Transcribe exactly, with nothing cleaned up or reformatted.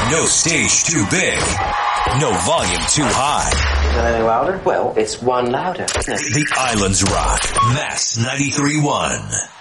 No stage too big. No volume too high. Is that any louder? Well, it's one louder. The Islands Rock. Mass ninety-three point one.